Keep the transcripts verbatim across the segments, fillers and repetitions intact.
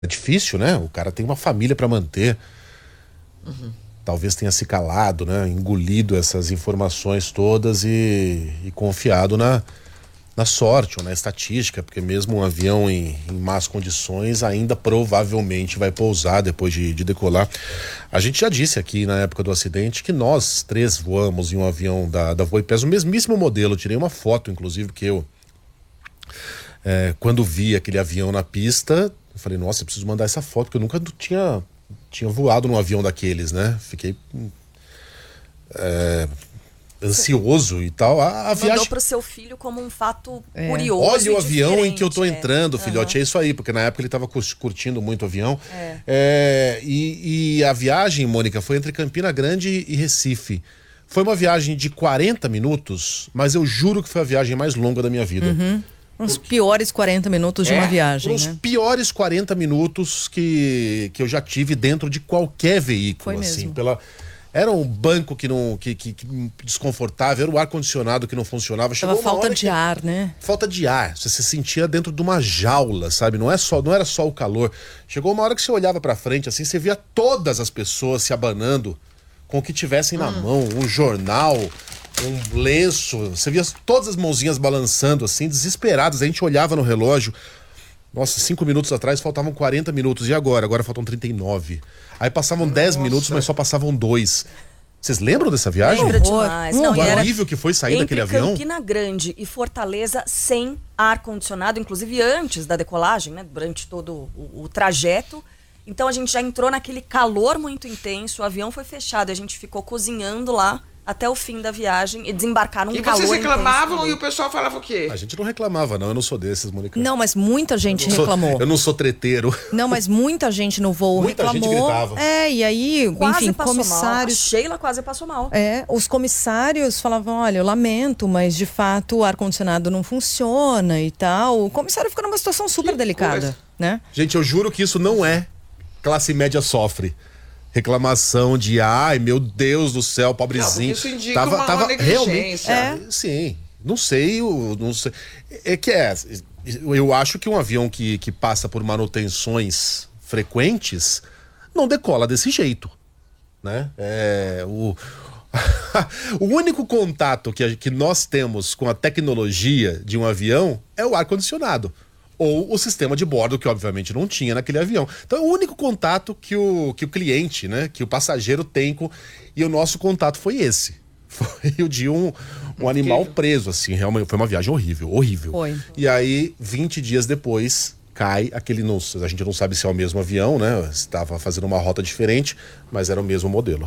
É difícil, né? O cara tem uma família para manter. Uhum. Talvez tenha se calado, né? Engolido essas informações todas e, e confiado na, na sorte ou na estatística, porque mesmo um avião em, em más condições ainda provavelmente vai pousar depois de, de decolar. A gente já disse aqui na época do acidente que nós três voamos em um avião da, da Voipes, o mesmíssimo modelo. Eu tirei uma foto, inclusive, que eu é, quando vi aquele avião na pista, eu falei, nossa, eu preciso mandar essa foto, porque eu nunca tinha, tinha voado num avião daqueles, né? Fiquei é, ansioso e tal. A, a viagem... Mandou pro seu filho como um fato é. curioso. Olha o avião em que eu tô entrando, é. filhote, uhum. é isso aí, porque na época ele tava curtindo muito o avião. É. É, e, e a viagem, Mônica, foi entre Campina Grande e Recife. Foi uma viagem de quarenta minutos, mas eu juro que foi a viagem mais longa da minha vida. Uhum. Os piores quarenta minutos de é, uma viagem, os né? piores quarenta minutos que, que eu já tive dentro de qualquer veículo, Foi assim, mesmo. pela... Era um banco que não que, que, que desconfortável, era o ar-condicionado que não funcionava. Chegou Tava falta de que... ar, né? Falta de ar. Você se sentia dentro de uma jaula, sabe? Não, é só, não era só o calor. Chegou uma hora que você olhava pra frente, assim, você via todas as pessoas se abanando com o que tivessem hum. na mão, um jornal, um lenço. Você via todas as mãozinhas balançando, assim, desesperadas. A gente olhava no relógio. Nossa, cinco minutos atrás faltavam quarenta minutos. E agora? Agora faltam trinta e nove. Aí passavam Nossa. dez minutos, mas só passavam dois. Vocês lembram dessa viagem? Lembra demais. Hum, não, o horrível que foi sair daquele avião. Campina Grande e Fortaleza sem ar-condicionado, inclusive antes da decolagem, né? Durante todo o, o trajeto. Então a gente já entrou naquele calor muito intenso, o avião foi fechado e a gente ficou cozinhando lá até o fim da viagem e desembarcar num e calor vocês reclamavam intenso. E o pessoal falava o quê? A gente não reclamava, não. Eu não sou desses, Mônica. Não, mas muita gente eu reclamou. Sou, eu não sou treteiro. Não, mas muita gente no voo muita reclamou. Muita gente gritava. É, e aí, quase enfim, passou comissários... mal. A Sheila quase passou mal. É, os comissários falavam, olha, eu lamento, mas de fato o ar-condicionado não funciona e tal. O comissário fica numa situação super que delicada, coisa. né? Gente, eu juro que isso não é classe média sofre. Reclamação de, ai, meu Deus do céu, pobrezinho. Não, isso indica tava, uma, tava uma realmente. É. Sim, não sei, eu, não sei. É que é. Eu acho que um avião que, que passa por manutenções frequentes não decola desse jeito, né? É, o, o único contato que, a, que nós temos com a tecnologia de um avião é o ar-condicionado. Ou o sistema de bordo, que obviamente não tinha naquele avião. Então é o único contato que o, que o cliente, né, que o passageiro tem com... E o nosso contato foi esse. Foi o de um, um animal preso, assim. Realmente foi uma viagem horrível, horrível. Foi. E aí, vinte dias depois, cai aquele... Não, a gente não sabe se é o mesmo avião, né? Estava fazendo uma rota diferente, mas era o mesmo modelo.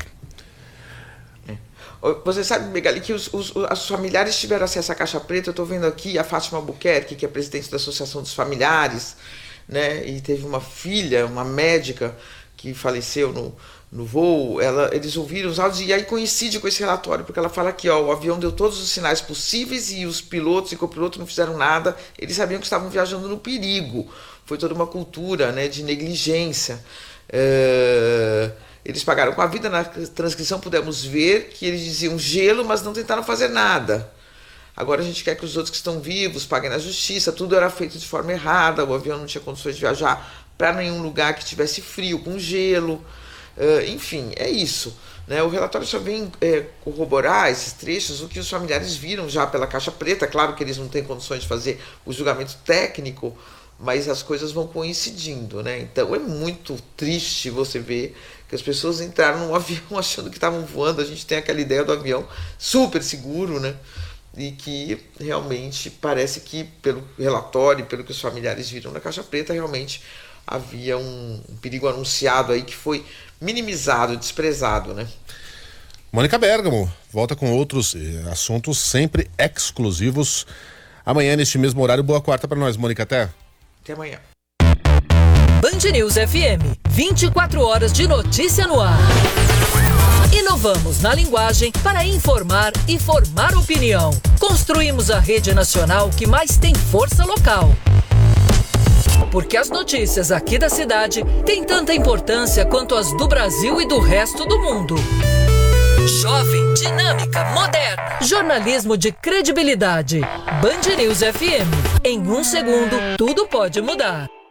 Você sabe, Megali, que os, os, os familiares tiveram acesso à caixa preta. Eu estou vendo aqui a Fátima Albuquerque, que é presidente da Associação dos Familiares, né? E teve uma filha, uma médica, que faleceu no, no voo. Ela, eles ouviram os áudios e aí coincide com esse relatório, porque ela fala que ó, o avião deu todos os sinais possíveis e os pilotos e copilotos não fizeram nada. Eles sabiam que estavam viajando no perigo. Foi toda uma cultura, né, de negligência. É... Eles pagaram com a vida. Na transcrição pudemos ver que eles diziam gelo, mas não tentaram fazer nada. Agora a gente quer que os outros que estão vivos paguem na justiça. Tudo era feito de forma errada. O avião não tinha condições de viajar para nenhum lugar que tivesse frio, com gelo. Uh, enfim, é isso, né? O relatório só vem é, corroborar esses trechos, o que os familiares viram já pela caixa preta. Claro que eles não têm condições de fazer o julgamento técnico, mas as coisas vão coincidindo, né? Então é muito triste você ver que as pessoas entraram num avião achando que estavam voando. A gente tem aquela ideia do avião super seguro, né? E que realmente parece que, pelo relatório, pelo que os familiares viram na caixa preta, realmente havia um, um perigo anunciado aí que foi minimizado, desprezado, né? Mônica Bergamo volta com outros eh, assuntos sempre exclusivos amanhã neste mesmo horário. Boa quarta para nós, Mônica. Até. Até amanhã. Band News F M, vinte e quatro horas de notícia no ar. Inovamos na linguagem para informar e formar opinião. Construímos a rede nacional que mais tem força local. Porque as notícias aqui da cidade têm tanta importância quanto as do Brasil e do resto do mundo. Jovem, dinâmica, moderna. Jornalismo de credibilidade. Band News F M. Em um segundo, tudo pode mudar.